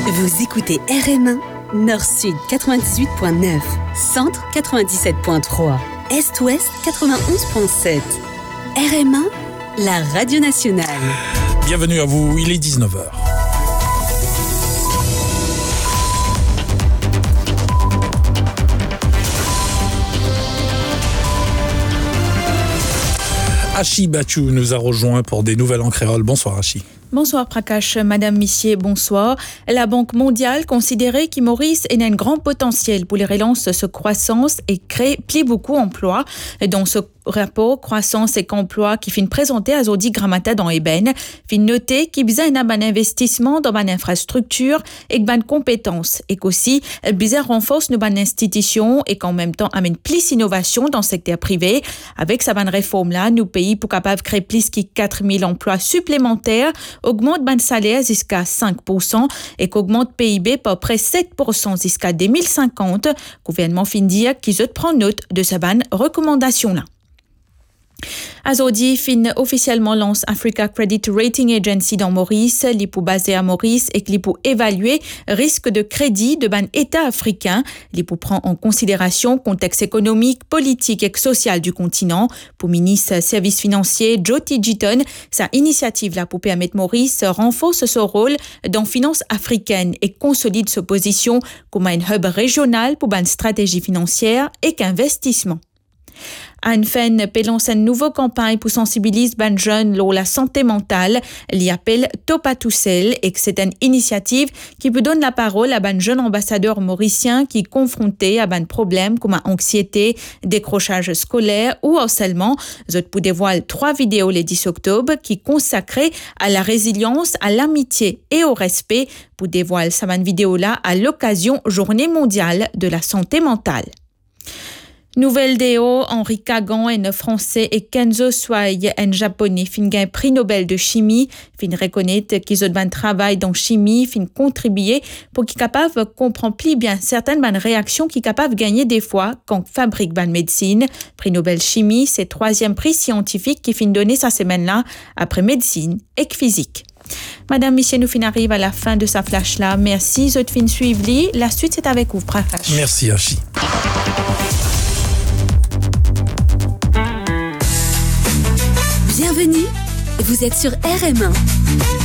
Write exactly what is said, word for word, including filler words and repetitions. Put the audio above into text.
Vous écoutez R M un, Nord-Sud quatre-vingt-dix-huit point neuf, Centre quatre-vingt-dix-sept point trois, Est-Ouest quatre-vingt-onze point sept. R M un, la radio nationale. Bienvenue à vous, il est dix-neuf heures. Hachi Bachou nous a rejoint pour des nouvelles en créole. Bonsoir Hachi. Bonsoir Prakash, Madame Missier, bonsoir. La Banque mondiale considérait que Maurice a un grand potentiel pour les relancer sa croissance et créer plus beaucoup d'emplois. Dans ce rapport croissance et emploi qui fin présenté à Zodi Gramata dans Eben, fin noté qu'il y a un investissement dans une infrastructure et une compétence et qu'aussi il renforce nos institutions et qu'en même temps amène plus d'innovation dans le secteur privé. Avec sa bonne réforme là, nous pays pour capable créer plus que quatre mille emplois supplémentaires, augmente ban salaire jusqu'à cinq pour cent et qu'augmente P I B par près sept pour cent jusqu'à deux mille cinquante. Le gouvernement fin dire qu'ils veulent prendre note de sa bonne recommandation là. Azodi fin officiellement lance Africa Credit Rating Agency dans Maurice, li pour basé à Maurice et li pour évaluer risque de crédit de ban État africain, li pour prendre en considération contexte économique, politique et social du continent. Pour ministre services financiers Joti Jiton, sa initiative là pour permettre Maurice renforce son rôle dans finance africaine et consolide sa position comme un hub régional pour ban stratégie financière et qu'investissement. Anfen lance une nouvelle campagne pour sensibiliser les jeunes sur la santé mentale. Elle appelle Topa Toussel et c'est une initiative qui peut donner la parole à un jeune ambassadeur mauricien qui est confronté à des problèmes comme anxiété, décrochage scolaire ou harcèlement. Je vous dévoile trois vidéos le dix octobre qui consacrées à la résilience, à l'amitié et au respect. Pour dévoiler cette vidéo-là à l'occasion Journée mondiale de la santé mentale. Nouvelle déo, Henri Kagan, un français, et Kenzo Swai, un japonais, fin gain prix Nobel de chimie, fin reconnaître qu'ils ont un travail dans chimie, fin contribuer pour qu'ils capable comprendre plus bien certaines bonnes réactions qu'ils capable gagner des fois quand fabrique bonne médecine. Prix Nobel chimie, c'est troisième prix scientifique qui fin donné sa semaine-là après médecine et physique. Madame Missier, nous fin arrive à la fin de sa flash-là. Merci, je te fin suivre. La suite, c'est avec vous, Prakash. Merci, Hachi. Bienvenue, vous êtes sur R M un.